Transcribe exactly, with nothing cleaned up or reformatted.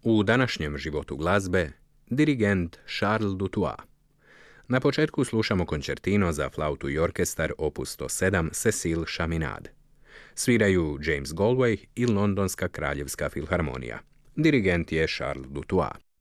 U današnjem životu glazbe, dirigent Charles Dutoit. Na početku slušamo koncertino za flautu i orkestar opus sto sedam Cécile Chaminade. Sviraju James Galway i Londonska kraljevska filharmonija. Dirigent je Charles Dutoit.